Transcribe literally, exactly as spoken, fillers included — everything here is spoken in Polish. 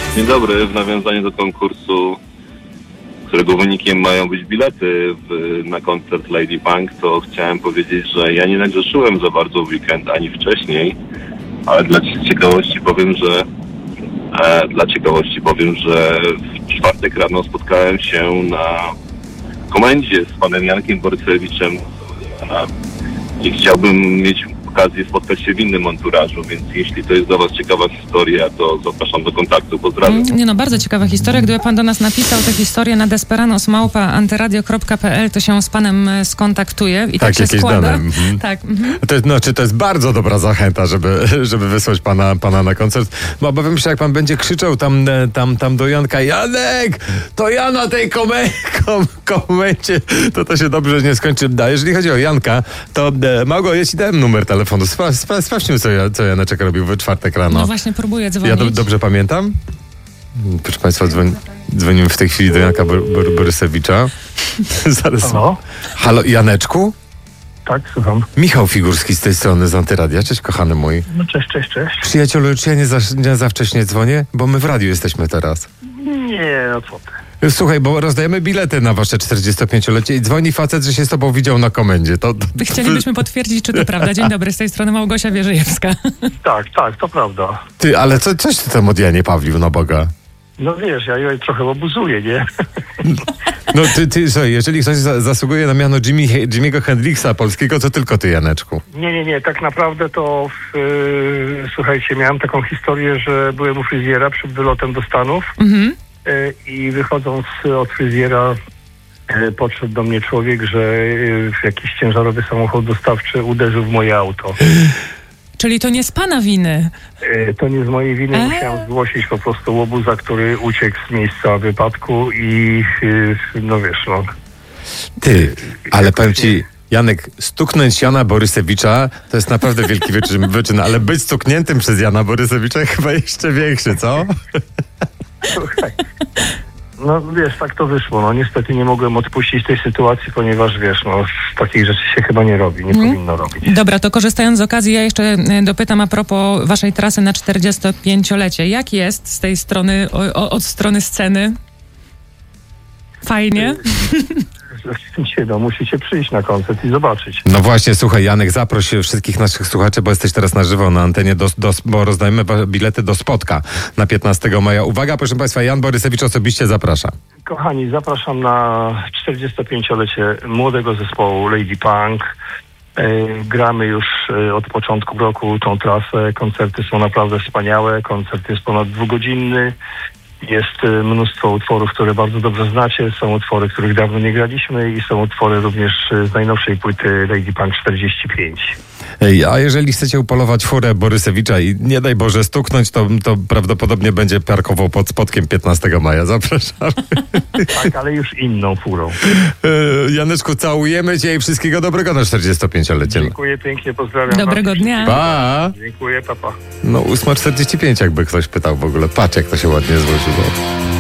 Dzień dobry. W nawiązaniu do konkursu, którego wynikiem mają być bilety w, na koncert Lady Punk, to chciałem powiedzieć, że ja nie nagrzeszyłem za bardzo w weekend ani wcześniej, ale dla ciekawości powiem, że e, dla ciekawości powiem, że w czwartek rano spotkałem się na komendzie z panem Jankiem Borysewiczem e, i chciałbym mieć okazję spotkać się w innym anturażu, więc jeśli to jest dla was ciekawa historia, to zapraszam do kontaktu. Pozdrawiam. Nie no, bardzo ciekawa historia. Gdyby pan do nas napisał tę historię na desperanos małpa antyradio kropka pe el, to się z panem skontaktuje i tak, tak się składa. Mhm. Tak. Mhm. To, znaczy, to jest bardzo dobra zachęta, żeby, żeby wysłać pana, pana na koncert, bo obawiam się, jak pan będzie krzyczał tam, tam, tam do Janka: Janek, to ja na tej komendzie, kom, komendzie, to to się dobrze nie skończy. A jeżeli chodzi o Janka, to e, Małgo, ja ci dałem numer telefonu. Spra- spra- sprawdźmy, co, ja, co Janeczek robił w czwartek rano. No właśnie, próbuję dzwonić. Ja do, dobrze pamiętam? Proszę państwa, dzwoni, dzwonimy w tej chwili do Janka Bor- Bor- Borysewicza. Zaraz. Halo? Halo, Janeczku? Tak, słucham. Michał Figurski z tej strony, z Antyradia. Cześć, kochany mój. No cześć, cześć, cześć. Przyjacielu, czy ja nie za, nie za wcześnie dzwonię? Bo my w radiu jesteśmy teraz. Nie, no co ty. Słuchaj, bo rozdajemy bilety na wasze czterdziestopięciolecie i dzwoni facet, że się z tobą widział na komendzie. To, to, to... Chcielibyśmy potwierdzić, czy to prawda. Dzień dobry, z tej strony Małgosia Wierzejewska. Tak, tak, to prawda. Ty, ale co, coś ty tam od Janie Pawlił, no Boga. No wiesz, ja jej trochę obuzuję, nie? No ty, ty słuchaj, jeżeli ktoś za, zasługuje na miano Jimmy, Jimmy'ego Hendrixa polskiego, to tylko ty, Janeczku. Nie, nie, nie, tak naprawdę to w, yy, słuchajcie, miałem taką historię, że byłem u fryzjera przed wylotem do Stanów. Mhm. I wychodząc od fryzjera podszedł do mnie człowiek, że jakiś ciężarowy samochód dostawczy uderzył w moje auto. Czyli to nie z pana winy? To nie z mojej winy. Eee. Musiałem zgłosić po prostu łobuza, który uciekł z miejsca wypadku i no wiesz, no. Ty, ale powiem ci, Janek, stuknąć Jana Borysewicza to jest naprawdę wielki wyczyn, wyczyn, ale być stukniętym przez Jana Borysewicza chyba jeszcze większy, co? Słuchaj. No wiesz, tak to wyszło. No niestety nie mogłem odpuścić tej sytuacji, ponieważ wiesz, no takich rzeczy się chyba nie robi, nie hmm. powinno robić. Dobra, to korzystając z okazji, ja jeszcze dopytam a propos waszej trasy na czterdziestopięciolecie. Jak jest z tej strony, o, o, od strony sceny? Fajnie? Nie, no musicie przyjść na koncert i zobaczyć. No właśnie, słuchaj, Janek, zaproś wszystkich naszych słuchaczy, bo jesteś teraz na żywo na antenie, do, do, bo rozdajemy bilety do Spotka na piętnastego maja. Uwaga, proszę państwa, Jan Borysewicz osobiście zaprasza. Kochani, zapraszam na czterdziestopięciolecie młodego zespołu Lady Punk. Yy, gramy już yy, od początku roku tą trasę. Koncerty są naprawdę wspaniałe. Koncert jest ponad dwugodzinny. Jest y, mnóstwo utworów, które bardzo dobrze znacie. Są utwory, których dawno nie graliśmy i są utwory również y, z najnowszej płyty Lady Punk czterdzieści pięć. Ej, a jeżeli chcecie upolować furę Borysewicza i nie daj Boże stuknąć, to, to prawdopodobnie będzie parkował pod Spotkiem piętnastego maja. Zapraszam. Tak, ale już inną furą. Yy, Janeczku, całujemy cię i wszystkiego dobrego na czterdziestopięciolecie. Dziękuję pięknie, pozdrawiam. Dobrego was. dnia. Pa! Dziękuję, papa. No ósma czterdzieści pięć, jakby ktoś pytał w ogóle. Patrz, jak to się ładnie złożyło.